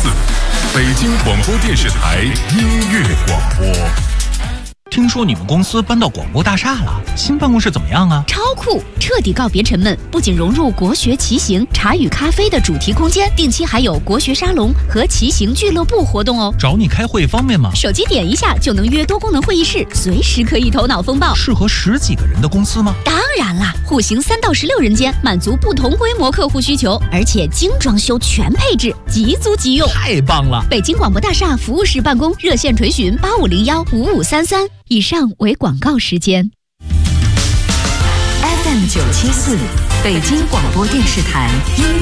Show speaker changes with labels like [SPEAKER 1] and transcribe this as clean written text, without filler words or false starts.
[SPEAKER 1] 974，北京广播电视台音乐广播。
[SPEAKER 2] 听说你们公司搬到广播大厦了，新办公室怎么样啊？
[SPEAKER 3] 超酷，彻底告别沉闷，不仅融入国学骑行、茶与咖啡的主题空间，定期还有国学沙龙和骑行俱乐部活动哦。
[SPEAKER 2] 找你开会方便吗？
[SPEAKER 3] 手机点一下就能约多功能会议室，随时可以头脑风暴。
[SPEAKER 2] 适合10几个人的公司吗？
[SPEAKER 3] 当然啦，户型3到16人间，满足不同规模客户需求，而且精装修全配置，即租即用，
[SPEAKER 2] 太棒了！
[SPEAKER 3] 北京广播大厦服务室办公，热线垂询85015533。以上为广告时间。
[SPEAKER 4] FM 974，北京广播电视台音